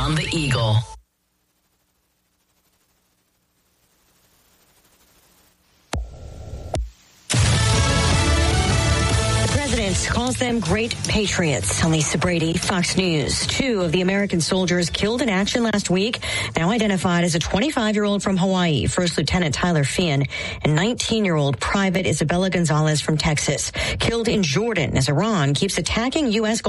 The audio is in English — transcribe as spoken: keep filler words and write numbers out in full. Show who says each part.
Speaker 1: on the Eagle.
Speaker 2: Calls them great patriots. I'm Lisa Brady, Fox News. Two of the American soldiers killed in action last week, now identified as a twenty-five-year-old from Hawaii, First Lieutenant Tyler Finn, and nineteen-year-old Private Isabella Gonzalez from Texas, killed in Jordan as Iran keeps attacking U S